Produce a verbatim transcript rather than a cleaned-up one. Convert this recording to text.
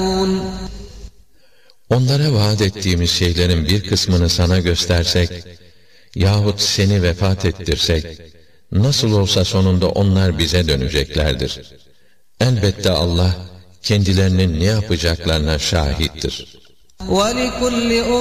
Onlara vaat ettiğimiz şeylerin bir kısmını sana göstersek yahut seni vefat ettirsek, nasıl olsa sonunda onlar bize döneceklerdir. Elbette Allah kendilerinin ne yapacaklarına şahittir.